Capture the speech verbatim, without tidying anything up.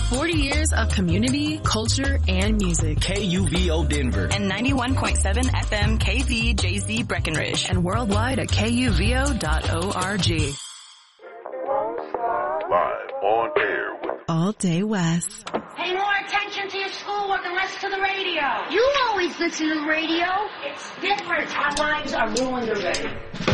forty years of community, culture, and music. K U V O Denver. And ninety-one point seven F M K V J Z Breckenridge. And worldwide at K U V O dot org. Live on air with All Day West. Pay more attention to your schoolwork and less to the radio. You always listen to the radio. It's different. Our lives are ruined already.